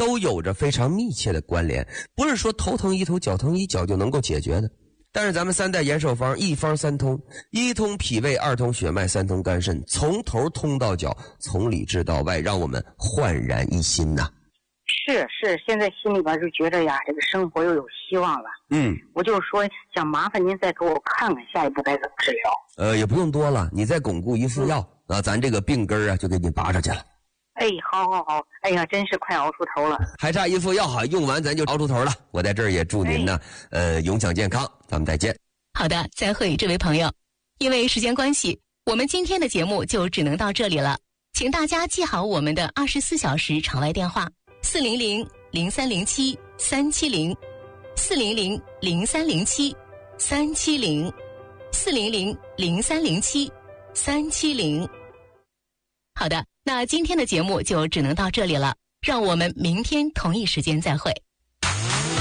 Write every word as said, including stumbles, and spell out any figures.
都有着非常密切的关联，不是说头疼一头脚疼一脚就能够解决的。但是咱们三代延寿方一方三通，一通脾胃，二通血脉，三通肝肾，从头通到脚，从里治到外，让我们焕然一新呐。 是是，现在心里边就觉得呀，这个生活又有希望了。 嗯， 我就说想麻烦您再给我看看下一步该怎么治疗。 呃，也不用多了，你再巩固一副药、嗯、啊，咱这个病根啊就给你拔出去了。 哎，好好好，哎呀，真是快熬出头了， 还差一副药哈，用完咱就熬出头了。我在这儿也祝您呢，哎、呃，永享健康，咱们再见。 好的，再会，这位朋友。因为时间关系，我们今天的节目就只能到这里了，请大家记好我们的二十四小时场外电话：四零零零三零七三七零，四零零零三零七三七零，四零零零三零七三七零。好的。那今天的节目就只能到这里了，让我们明天同一时间再会。